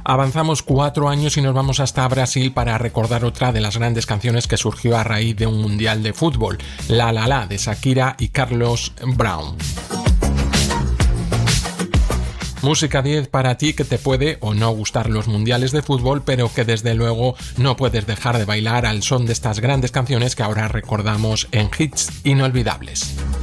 Avanzamos 4 años y nos vamos hasta Brasil para recordar otra de las grandes canciones que surgió a raíz de un mundial de fútbol, La La La de Shakira y Carlos Brown. Música 10 para ti que te puede o no gustar los mundiales de fútbol, pero que desde luego no puedes dejar de bailar al son de estas grandes canciones que ahora recordamos en Hits Inolvidables.